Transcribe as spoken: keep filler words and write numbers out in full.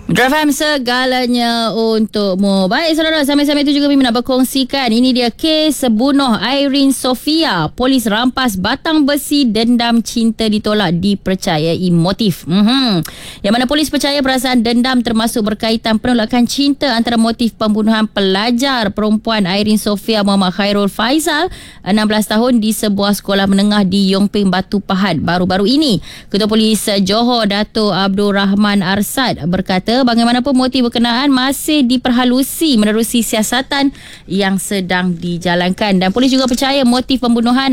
Drive F M segalanya untukmu. Baik saudara, sambil-sambil itu juga kami nak berkongsikan. Ini dia kes bunuh Irene Sofia. Polis rampas batang besi, dendam cinta ditolak dipercayai motif. Mm-hmm. Yang mana polis percaya perasaan dendam termasuk berkaitan penolakan cinta antara motif pembunuhan pelajar perempuan Irene Sofia Muhammad Khairul Faizal, enam belas tahun, di sebuah sekolah menengah di Yongping, Batu Pahat baru-baru ini. Ketua Polis Johor Dato' Abdul Rahman Arsad berkata bagaimanapun motif berkenaan masih diperhalusi menerusi siasatan yang sedang dijalankan, dan polis juga percaya motif pembunuhan